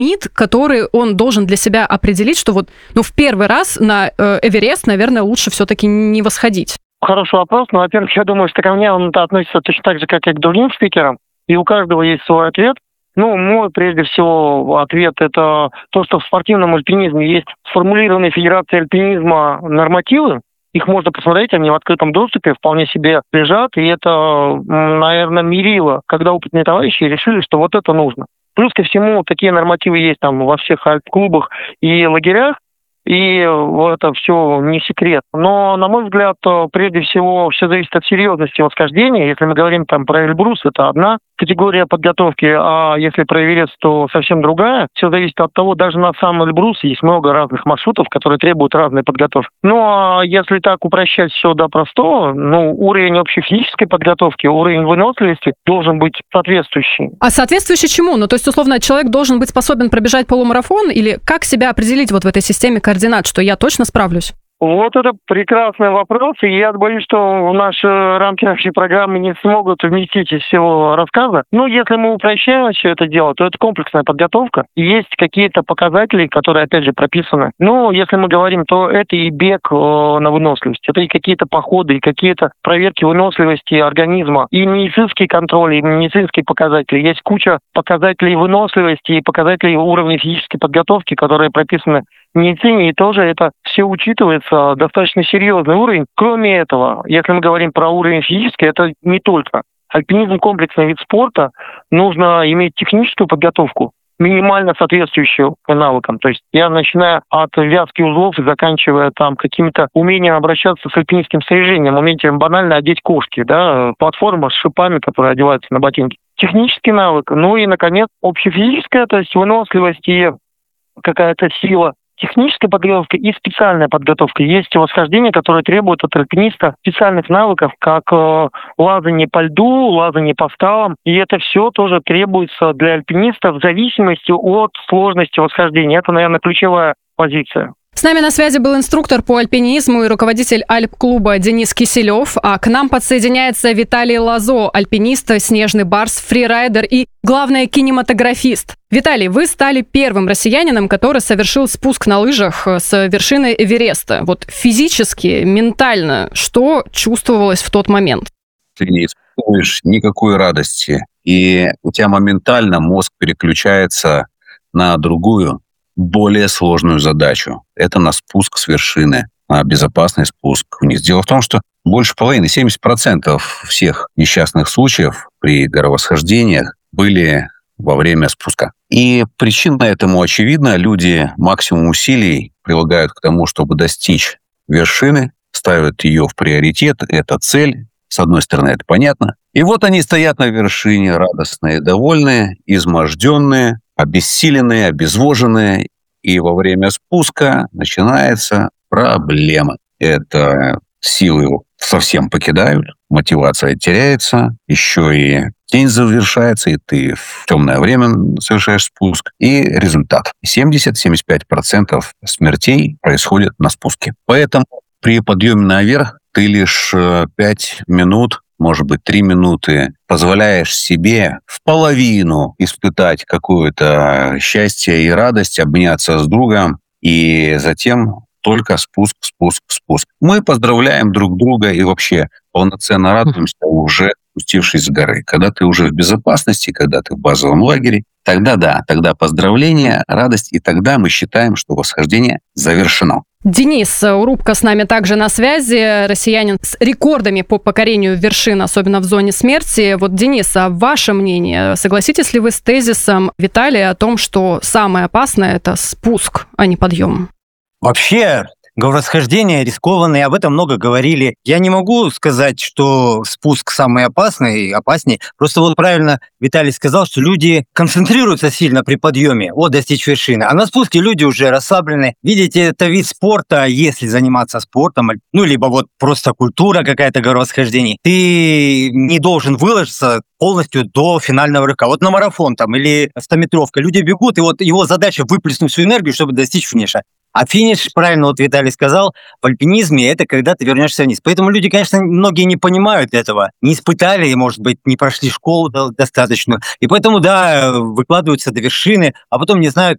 лимит, который он должен для себя определить, что вот, в первый раз на Эверест, наверное, лучше все-таки не восходить? Хороший вопрос. Но, во-первых, я думаю, что ко мне он относится точно так же, как и к другим спикерам, и у каждого есть свой ответ. Мой, прежде всего, ответ – это то, что в спортивном альпинизме есть сформулированные Федерацией альпинизма нормативы. Их можно посмотреть, они в открытом доступе вполне себе лежат, и это, наверное, мерило, когда опытные товарищи решили, что вот это нужно. Плюс ко всему, такие нормативы есть там во всех альп-клубах и лагерях, и это все не секрет. Но, на мой взгляд, прежде всего, все зависит от серьезности восхождения. Если мы говорим там про Эльбрус, это одна категория подготовки, а если про Эверест, то совсем другая. Все зависит от того, даже на самом Эльбрусе есть много разных маршрутов, которые требуют разной подготовки. А если так упрощать все до простого, уровень общей физической подготовки, уровень выносливости должен быть соответствующий. А соответствующий чему? То есть, условно, человек должен быть способен пробежать полумарафон, или как себя определить вот в этой системе координат, что я точно справлюсь? Вот это прекрасный вопрос, и я боюсь, что в наши рамки нашей программы не смогут вместить из всего рассказа. Если мы упрощаем все это дело, то это комплексная подготовка. Есть какие-то показатели, которые, опять же, прописаны. Если мы говорим, то это и бег на выносливость, это и какие-то походы, и какие-то проверки выносливости организма, и медицинский контроль, и медицинские показатели. Есть куча показателей выносливости и показателей уровня физической подготовки, которые прописаны в медицине, и тоже это все учитывается, достаточно серьезный уровень. Кроме этого, если мы говорим про уровень физический, это не только. Альпинизм – комплексный вид спорта, нужно иметь техническую подготовку, минимально соответствующую навыкам. То есть я начиная от вязки узлов и заканчивая там каким-то умением обращаться с альпинистским снаряжением, умением банально одеть кошки, платформа с шипами, которые одеваются на ботинки. Технический навык, и, наконец, общефизическая, то есть выносливость и какая-то сила. Техническая подготовка и специальная подготовка. Есть восхождения, которые требуют от альпиниста специальных навыков, как лазание по льду, лазание по скалам. И это все тоже требуется для альпиниста в зависимости от сложности восхождения. Это, наверное, ключевая позиция. С нами на связи был инструктор по альпинизму и руководитель Альп-клуба Денис Киселев, а к нам подсоединяется Виталий Лозо, альпинист, снежный барс, фрирайдер и, главное, кинематографист. Виталий, вы стали первым россиянином, который совершил спуск на лыжах с вершины Эвереста. Вот физически, ментально, что чувствовалось в тот момент? Ты не испытываешь никакой радости, и у тебя моментально мозг переключается на другую, более сложную задачу. Это на спуск с вершины, на безопасный спуск вниз. Дело в том, что больше половины, 70% всех несчастных случаев при горовосхождениях были во время спуска. И причина этому очевидна. Люди максимум усилий прилагают к тому, чтобы достичь вершины, ставят ее в приоритет. Это цель. С одной стороны, это понятно. И вот они стоят на вершине, радостные, довольные, изможденные, обессиленные, обезвоженные, и во время спуска начинается проблема. Это силы совсем покидают, мотивация теряется, еще и день завершается, и ты в темное время совершаешь спуск. И результат. 70-75% смертей происходит на спуске. Поэтому при подъеме наверх ты лишь 5 минут, может быть, 3 минуты позволяешь себе в половину испытать какое-то счастье и радость, обняться с другом, и затем только спуск. Мы поздравляем друг друга и вообще полноценно радуемся, уже спустившись с горы. Когда ты уже в безопасности, когда ты в базовом лагере, тогда да, тогда поздравления, радость, и тогда мы считаем, что восхождение завершено. Денис Урубко с нами также на связи, россиянин с рекордами по покорению вершин, особенно в зоне смерти. Вот, Денис, а ваше мнение, согласитесь ли вы с тезисом Виталия о том, что самое опасное – это спуск, а не подъем? Вообще, горовосхождение рискованное, об этом много говорили. Я не могу сказать, что спуск самый опасный, опаснее. Просто вот правильно Виталий сказал, что люди концентрируются сильно при подъеме, достичь вершины. А на спуске люди уже расслаблены. Видите, это вид спорта, если заниматься спортом, либо вот просто культура какая-то горовосхождений. Ты не должен выложиться полностью до финального рывка. Вот на марафон или 100-метровка люди бегут, и вот его задача выплеснуть всю энергию, чтобы достичь финиша. А финиш, правильно вот Виталий сказал, в альпинизме это когда ты вернешься вниз. Поэтому люди, конечно, многие не понимают этого, не испытали, может быть, не прошли школу достаточную. И поэтому, да, выкладываются до вершины, а потом не знают,